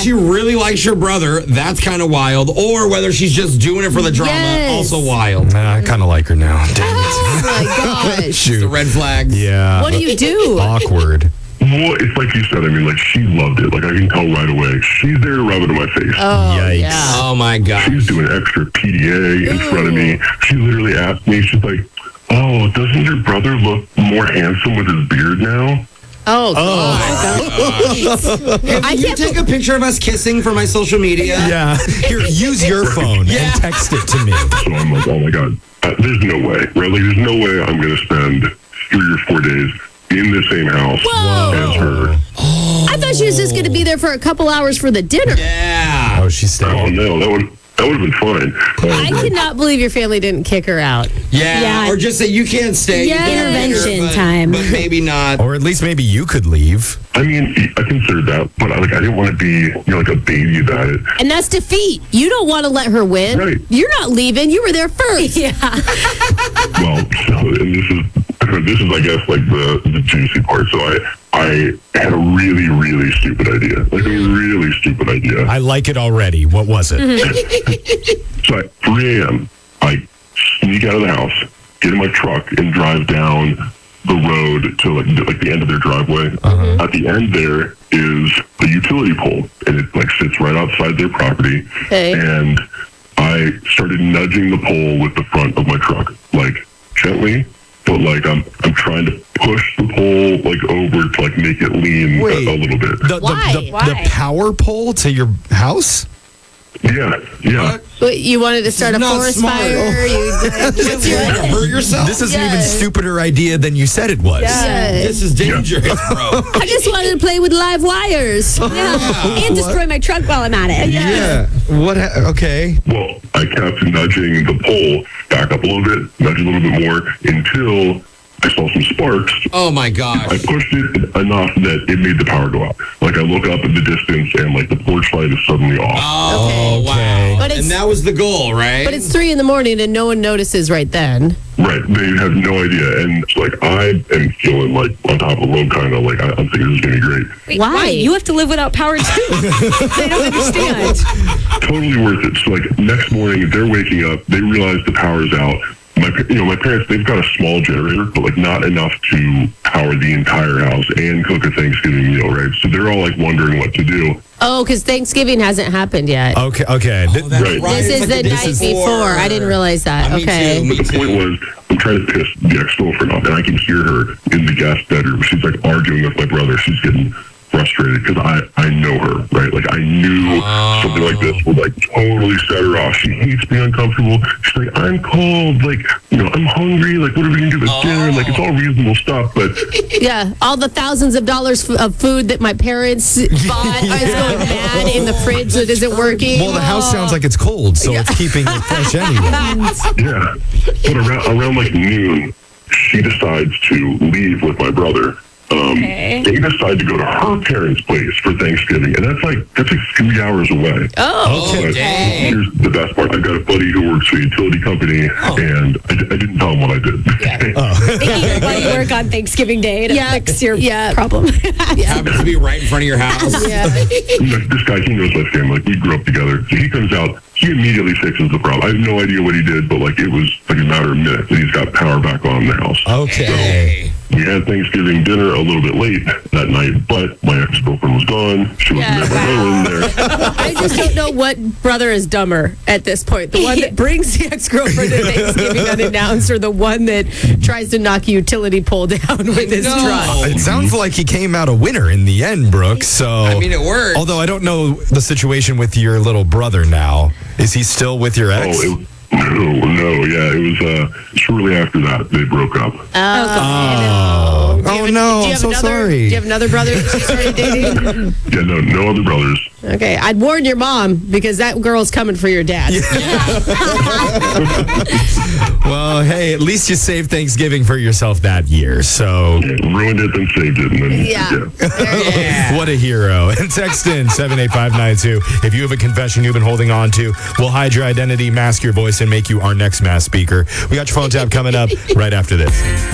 she really likes your brother, that's kind of wild. Or whether she's just doing it for the drama, also wild. I kind of like her now. Dang it. Oh my gosh. Shoot. The red flags. Yeah. What do you do? Awkward. Well, it's like you said. I mean, like, she loved it. Like, I can tell right away. She's there to rub it in my face. Oh, Yikes. yeah. Oh my gosh. She's doing extra PDA in front of me. She literally asked me, she's like, oh, doesn't your brother look more handsome with his beard now? Oh, God. Can you take a picture of us kissing for my social media? Yeah. Here, use your phone and text it to me. So I'm like, oh my God, there's no way. Right? Like, there's no way I'm going to spend 3 or 4 days in the same house as her. I thought she was just going to be there for a couple hours for the dinner. Yeah. Oh, she's Oh staying. no, that would have been fine. I cannot believe your family didn't kick her out. Yeah. Or just say you can't stay. Yeah. You can Intervention later, time. But maybe not. Or at least maybe you could leave. I mean, I considered that, but I didn't want to be, like a baby about it. And that's defeat. You don't want to let her win. Right. You're not leaving. You were there first. Yeah. Well, so, and this is, I guess, like the juicy part. So I had a really, really stupid idea. Like a really stupid idea. I like it already. What was it? So at 3 a.m., I sneak out of the house, get in my truck, and drive down the road to like the end of their driveway. At the end there is the utility pole, and it like sits right outside their property. Okay. And I started nudging the pole with the front of my truck, like gently, but like I'm trying to push the pole like over to like make it lean Wait. a little bit. Why? The power pole to your house? Yeah. But you wanted to start a Not forest smart. fire? Just you want to hurt yourself? This is an Yes. even stupider idea than you said it was. This is dangerous, bro. I just wanted to play with live wires. And destroy my truck while I'm at it. Yeah. Okay. Well, I kept nudging the pole back up a little bit, nudge a little bit more until I saw some sparks. Oh my I gosh. pushed it enough that it made the power go out. Like I look up in the distance and like the porch light is suddenly off. Oh, wow. But it's- And that was the goal, right? But it's 3 a.m. and no one notices right then. Right. They have no idea. And it's like I am feeling like on top of the road kind of like I'm thinking this is going to be great. Wait, Why? You have to live without power too. They don't understand. Totally worth it. So like next morning they're waking up, they realize the power's out. My parents, they've got a small generator, but like not enough to power the entire house and cook a Thanksgiving meal, right? So they're all like wondering what to do. Oh, because Thanksgiving hasn't happened yet. Okay. That's Right. right. This It's is like the night before. I didn't realize that. Me Okay. too, me But the point too. was, I'm trying to piss the ex-girlfriend off, and I can hear her in the guest bedroom. She's like arguing with my brother. She's getting frustrated because I know her, right? Like I knew something like this would like totally set her off. She hates being uncomfortable. She's like, I'm cold, like, I'm hungry, like what are we gonna do with dinner? Like it's all reasonable stuff, but Yeah, all the thousands of dollars of food that my parents bought is going bad in the fridge that isn't working. Well, the house sounds like it's cold, so it's keeping it fresh anyway. yeah. But around like noon, she decides to leave with my brother. Okay. They decide to go to her parents' place for Thanksgiving, and that's like 3 hours away. Oh, But dang. here's the best part. I've got a buddy who works for a utility company, and I didn't tell him what I did. Your buddy work on Thanksgiving Day to fix your problem. Happens to be right in front of your house. yeah. This guy, he knows my family. Like, we grew up together. So he comes out, he immediately fixes the problem. I have no idea what he did, but like it was like a matter of minutes, and he's got power back on in the house. Okay. We had Thanksgiving dinner a little bit late that night, but my ex-girlfriend was gone. She wasn't there. My brother wasn't there. I just don't know what brother is dumber at this point. The one that brings the ex-girlfriend to Thanksgiving unannounced or the one that tries to knock a utility pole down with his truck. It sounds like he came out a winner in the end, Brooke. So I mean, it worked. Although I don't know the situation with your little brother now. Is he still with your ex? Yeah. It was shortly after that they broke up. Oh no! I'm so sorry. Do you have another brother that you started dating? Yeah, no other brothers. Okay, I'd warn your mom because that girl's coming for your dad. Well, hey, at least you saved Thanksgiving for yourself that year. So Ruined it, then saved it, and then Yeah. what a hero. And text in 78592 if you have a confession you've been holding on to. We'll hide your identity, mask your voice, and make you our next mass speaker. We got your phone tap coming up right after this.